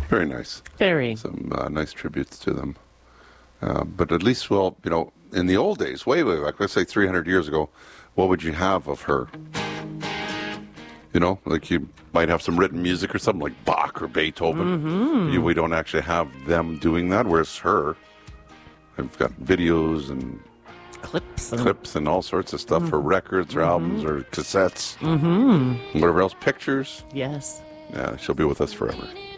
Very nice. Very. Some nice tributes to them. But at least, well, in the old days, way back, let's say 300 years ago, what would you have of her? Like you might have some written music or something like Bach or Beethoven. Mm-hmm. We don't actually have them doing that, whereas her, I've got videos and clips and all sorts of stuff for records or albums or cassettes, whatever else, pictures. Yes. Yeah, she'll be with us forever.